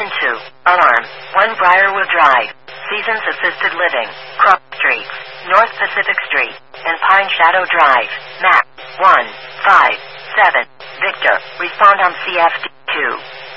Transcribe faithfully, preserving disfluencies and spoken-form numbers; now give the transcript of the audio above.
and two, Alarm, one Briarwood Drive, Seasons Assisted Living, Cross Streets, North Pacific Street, and Pine Shadow Drive, map one five seven, Victor, respond on C F D.